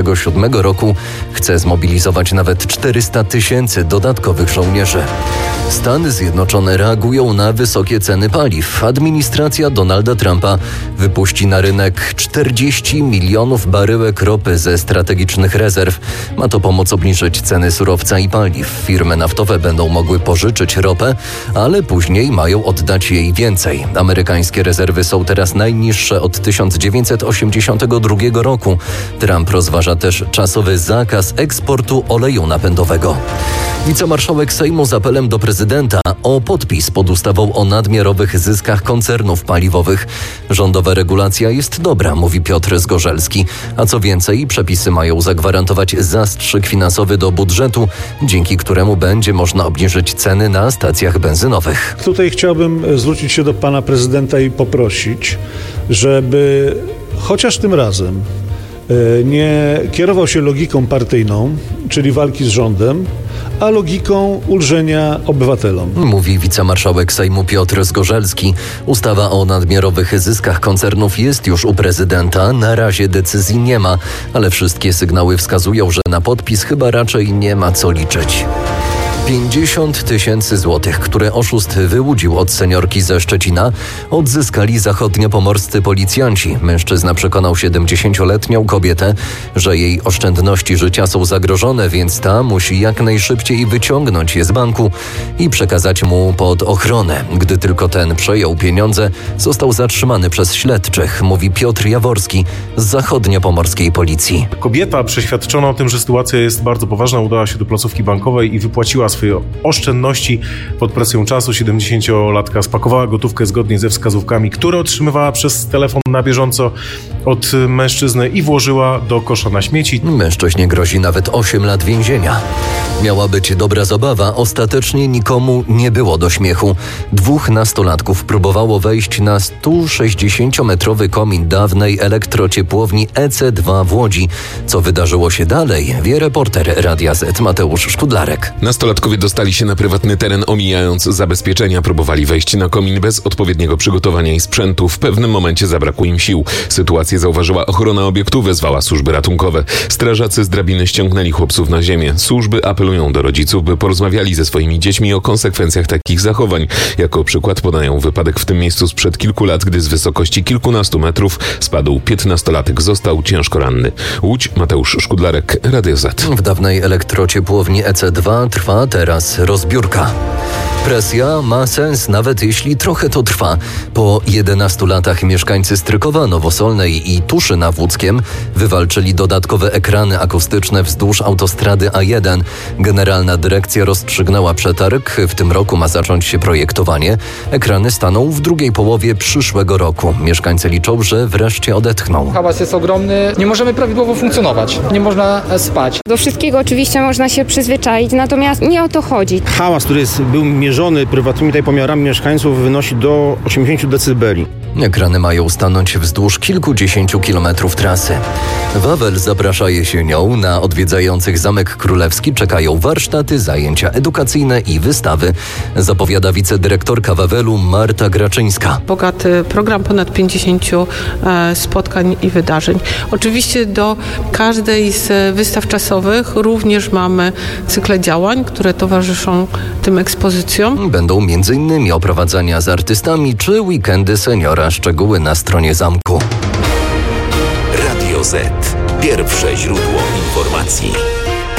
2027 roku chce zmobilizować nawet 400 000 dodatkowych żołnierzy. Stany Zjednoczone reagują na wysokie ceny paliw. Administracja Donalda Trumpa wypuści na rynek 40 milionów baryłek ropy ze strategicznych rezerw. Ma to pomóc obniżyć ceny surowca i paliw. Firmy naftowe będą mogły pożyczyć ropę, ale później mają oddać jej więcej. Amerykańskie rezerwy są teraz najniższe od 1982 roku. Trump rozważa też czasowy zakaz eksportu oleju napędowego. Wicemarszałek Sejmu z apelem do prezydenta o podpis pod ustawą o nadmiarowych zyskach koncernów paliwowych. Rządowa regulacja jest dobra, mówi Piotr Zgorzelski. A co więcej, przepisy mają zagwarantować zastrzyk finansowy do budżetu, dzięki któremu będzie można obniżyć ceny na stacjach benzynowych. Tutaj chciałbym zwrócić się do pana prezydenta i poprosić, żeby chociaż tym razem nie kierował się logiką partyjną, czyli walki z rządem, a logiką ulżenia obywatelom. Mówi wicemarszałek Sejmu Piotr Zgorzelski. Ustawa o nadmiarowych zyskach koncernów jest już u prezydenta. Na razie decyzji nie ma, ale wszystkie sygnały wskazują, że na podpis chyba raczej nie ma co liczyć. 50 000 złotych, które oszust wyłudził od seniorki ze Szczecina, odzyskali zachodniopomorscy policjanci. Mężczyzna przekonał 70-letnią kobietę, że jej oszczędności życia są zagrożone, więc ta musi jak najszybciej wyciągnąć je z banku i przekazać mu pod ochronę. Gdy tylko ten przejął pieniądze, został zatrzymany przez śledczych, mówi Piotr Jaworski z zachodniopomorskiej policji. Kobieta przeświadczona o tym, że sytuacja jest bardzo poważna, udała się do placówki bankowej i wypłaciła swoje oszczędności. Pod presją czasu 70-latka spakowała gotówkę zgodnie ze wskazówkami, które otrzymywała przez telefon na bieżąco od mężczyzny i włożyła do kosza na śmieci. Mężczyźnie grozi nawet 8 lat więzienia. Miała być dobra zabawa, ostatecznie nikomu nie było do śmiechu. 2 nastolatków próbowało wejść na 160-metrowy komin dawnej elektrociepłowni EC2 w Łodzi. Co wydarzyło się dalej, wie reporter Radia Z Mateusz Szkudlarek. Nastolatkowie dostali się na prywatny teren, omijając zabezpieczenia. Próbowali wejść na komin bez odpowiedniego przygotowania i sprzętu. W pewnym momencie zabrakło im sił. Sytuację zauważyła ochrona obiektu, wezwała służby ratunkowe. Strażacy z drabiny ściągnęli chłopców na ziemię. Służby apelują do rodziców, by porozmawiali ze swoimi dziećmi o konsekwencjach takich zachowań. Jako przykład podają wypadek w tym miejscu sprzed kilku lat, gdy z wysokości kilkunastu metrów spadł 15-latek. Został ciężko ranny. Łódź, Mateusz Szkudlarek, Radio Z. W dawnej elektrociepłowni EC2 trwa teraz rozbiórka. Presja ma sens, nawet jeśli trochę to trwa. Po 11 latach mieszkańcy Strykowa, Nowosolnej i Tuszy nad Włódzkiem wywalczyli dodatkowe ekrany akustyczne wzdłuż autostrady A1. Generalna dyrekcja rozstrzygnęła przetarg. W tym roku ma zacząć się projektowanie. Ekrany staną w drugiej połowie przyszłego roku. Mieszkańcy liczą, że wreszcie odetchną. Hałas jest ogromny. Nie możemy prawidłowo funkcjonować. Nie można spać. Do wszystkiego oczywiście można się przyzwyczaić, natomiast nie o to chodzi. Hałas, który był mierzony prywatnymi pomiarami mieszkańców, wynosi do 80 decybeli. Ekrany mają stanąć wzdłuż kilkudziesięciu kilometrów trasy. Wawel zaprasza jesienią. Na odwiedzających Zamek Królewski czekają warsztaty, zajęcia edukacyjne i wystawy, zapowiada wicedyrektorka Wawelu Marta Graczyńska. Bogaty program, ponad 50 spotkań i wydarzeń. Oczywiście do każdej z wystaw czasowych również mamy cykle działań, które towarzyszą tym ekspozycjom. Będą m.in. oprowadzania z artystami czy weekendy seniora. Szczegóły na stronie zamku. Radio Z. Pierwsze źródło informacji.